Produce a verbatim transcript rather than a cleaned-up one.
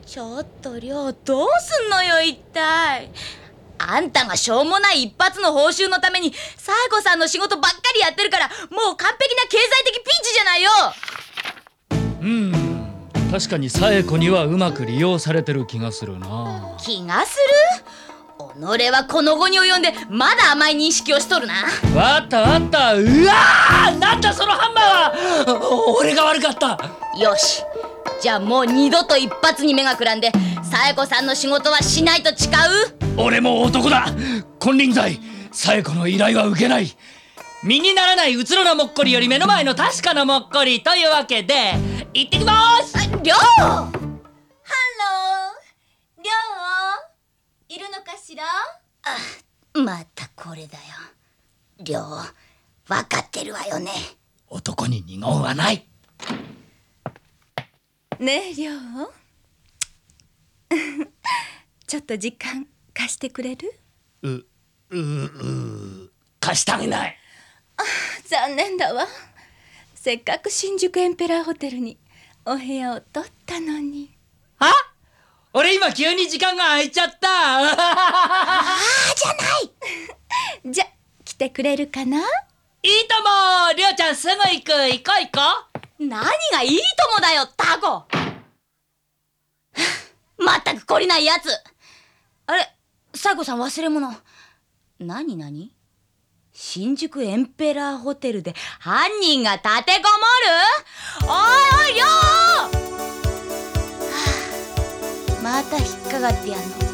ちょっとりょう、どうすんのよ一体。あんたがしょうもない一発の報酬のためにサエコさんの仕事ばっかりやってるから、もう完璧な経済的ピンチじゃないよ。 うーん、確かにサエコにはうまく利用されてる気がするな。 気がする？己はこの後に及んでまだ甘い認識をしとるな。 わったわった。うわー、なんだそのハンマーは。俺が悪かった。 よし、じゃあもう二度と一発に目がくらんでサエコさんの仕事はしないと誓う？ 俺も男だ。金輪際サエコの依頼は受けない。身にならないうつろなもっこりより目の前の確かなもっこりというわけで行ってきまーす。 りょう、 ハロー、りょういるのかしら？ あ、またこれだよ。りょう、わかってるわよね。 男に二言はない。 ねえりょうちょっと時間貸してくれる？ う、う、う、貸してあげない。 残念だわ。せっかく新宿エンペラーホテルにお部屋を取ったのに。 あ？俺今急に時間が空いちゃった。ああじゃないじゃ、来てくれるかな？ いいとも。りょうちゃんすぐ行く。行こう行こ何がいいともだよ、タコ。まったく懲りないやつ。あれ、サエコさん忘れ物。何何？新宿エンペラーホテルで犯人が立てこもる？おいおいりょう、はあ、また引っかかってやんの。